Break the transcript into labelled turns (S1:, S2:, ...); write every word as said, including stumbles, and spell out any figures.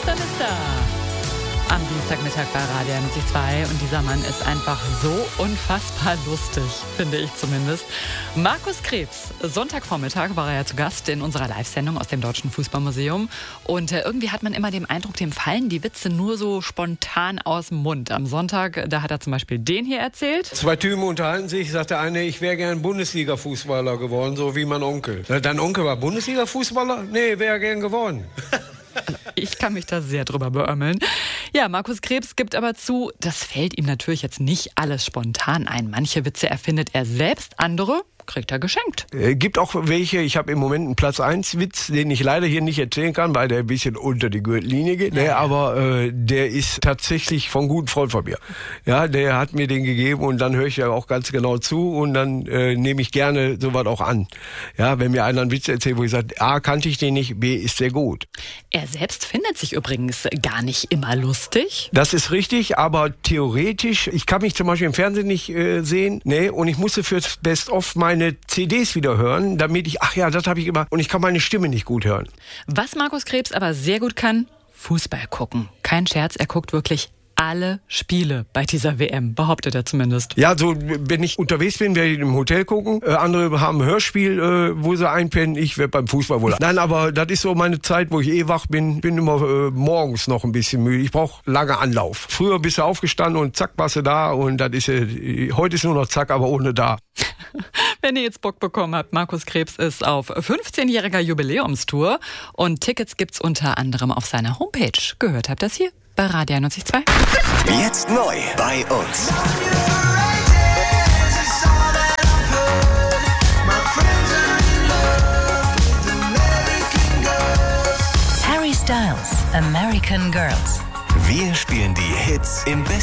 S1: Ostern ist da. Am Dienstagmittag bei Radio einundneunzig Komma zwei und dieser Mann ist einfach so unfassbar lustig, finde ich zumindest. Markus Krebs, Sonntagvormittag war er ja zu Gast in unserer Live-Sendung aus dem Deutschen Fußballmuseum und äh, irgendwie hat man immer den Eindruck, dem fallen die Witze nur so spontan aus dem Mund. Am Sonntag, da hat er zum Beispiel den hier erzählt.
S2: Zwei Typen unterhalten sich, sagt der eine, ich wäre gern Bundesliga-Fußballer geworden, so wie mein Onkel. Dein Onkel war Bundesliga-Fußballer? Nee, wäre gern geworden.
S1: Ich kann mich da sehr drüber beömmeln. Ja, Markus Krebs gibt aber zu, das fällt ihm natürlich jetzt nicht alles spontan ein. Manche Witze erfindet er selbst, andere kriegt er geschenkt.
S2: Äh, gibt auch welche, ich habe im Moment einen Platz eins Witz, den ich leider hier nicht erzählen kann, weil der ein bisschen unter die Gürtellinie geht. Ja, ne, ja. Aber äh, der ist tatsächlich von guten Freund von mir. Ja, der hat mir den gegeben und dann höre ich ja auch ganz genau zu und dann äh, nehme ich gerne sowas auch an. Ja, wenn mir einer einen Witz erzählt, wo ich sage, A, kannte ich den nicht, B, ist der gut.
S1: Er selbst findet sich übrigens gar nicht immer lustig.
S2: Das ist richtig, aber theoretisch, ich kann mich zum Beispiel im Fernsehen nicht äh, sehen, ne, und ich musste fürs Best-of meine C Ds wieder hören, damit ich, ach ja, das habe ich immer, und ich kann meine Stimme nicht gut hören.
S1: Was Markus Krebs aber sehr gut kann, Fußball gucken. Kein Scherz, er guckt wirklich alle Spiele bei dieser W M, behauptet er zumindest.
S2: Ja, so wenn ich unterwegs bin, werde ich im Hotel gucken. Äh, andere haben ein Hörspiel, äh, wo sie einpennen. Ich werde beim Fußball wohl. Nein, aber das ist so meine Zeit, wo ich eh wach bin. Bin immer äh, morgens noch ein bisschen müde. Ich brauche lange Anlauf. Früher bist du aufgestanden und zack, warst du da. Und das ist äh, heute ist nur noch zack, aber ohne da.
S1: Wenn ihr jetzt Bock bekommen habt, Markus Krebs ist auf fünfzehnjähriger Jubiläumstour und Tickets gibt's unter anderem auf seiner Homepage. Gehört habt ihr das hier bei Radio einundneunzig Komma zwei.
S3: Jetzt neu bei uns.
S4: Harry Styles, American Girls.
S3: Wir spielen die Hits im besten